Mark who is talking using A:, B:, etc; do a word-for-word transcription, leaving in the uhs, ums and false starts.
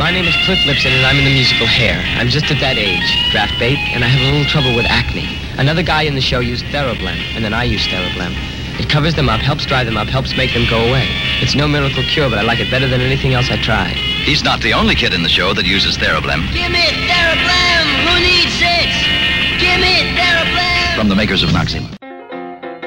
A: My name is Cliff Lipson, and I'm in the musical Hair. I'm just at that age, draft bait, and I have a little trouble with acne. Another guy in the show used Therablem, and then I use Therablem. It covers them up, helps dry them up, helps make them go away. It's no miracle cure, but I like it better than anything else I tried.
B: He's not the only kid in the show that uses Therablem.
C: Give me Therablem! Who needs it? Give me Therablem!
B: From the makers of Noxzema.